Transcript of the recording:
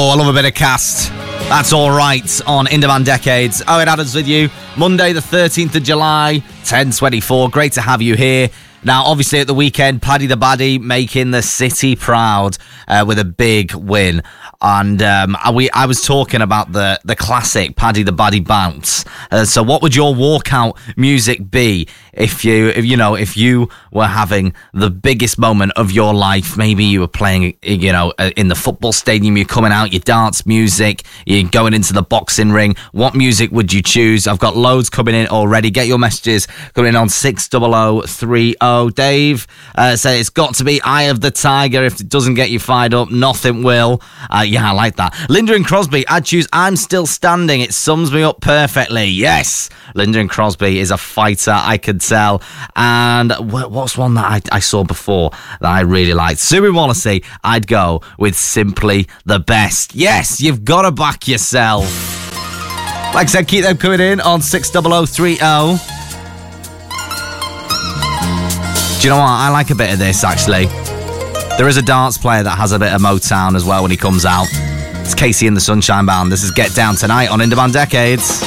Oh, I love a bit of Cast. That's all right on Indie Decades. Owen Adams with you. Monday, the 13th of July, 10:24. Great to have you here. Now, obviously, at the weekend, Paddy the Baddy making the city proud with a big win. And I was talking about the classic Paddy the Baddy bounce. So what would your walkout music be if you were having the biggest moment of your life? Maybe you were playing, in the football stadium, you're coming out, your dance music, you're going into the boxing ring. What music would you choose? I've got loads coming in already. Get your messages coming in on 60030. Dave said it's got to be Eye of the Tiger. If it doesn't get you fired up, nothing will. Yeah, I like that. Linda and Crosby, I'd choose I'm Still Standing. It sums me up perfectly. Yes, Linda and Crosby is a fighter, I could tell. And what's one that I saw before that I really liked? Subi Wallacey, I'd go with Simply the Best. Yes, you've got to back yourself. Like I said, keep them coming in on 60030. Do you know what? I like a bit of this, actually. There is a dance player that has a bit of Motown as well when he comes out. It's Casey and the Sunshine Band. This is Get Down Tonight on Indie Decades.